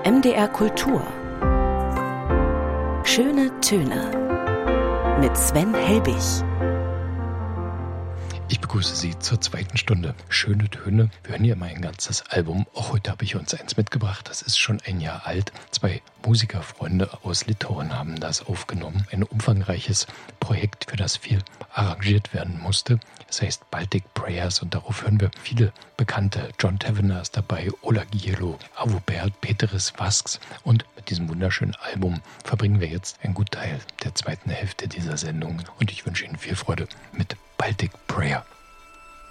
MDR Kultur. Schöne Töne mit Sven Helbig. Ich begrüße Sie zur zweiten Stunde. Schöne Töne. Wir hören hier immer ein ganzes Album. Auch heute habe ich uns eins mitgebracht. Das ist schon ein Jahr alt. Zwei Musikerfreunde aus Litauen haben das aufgenommen. Ein umfangreiches Projekt, für das viel arrangiert werden musste. Es heißt Baltic Prayers und darauf hören wir viele Bekannte. John Tavener ist dabei, Ola Ghielo, Avo Pärt, Peteris Vasks. Und mit diesem wunderschönen Album verbringen wir jetzt einen guten Teil der zweiten Hälfte dieser Sendung. Und ich wünsche Ihnen viel Freude mit Baltic Prayer.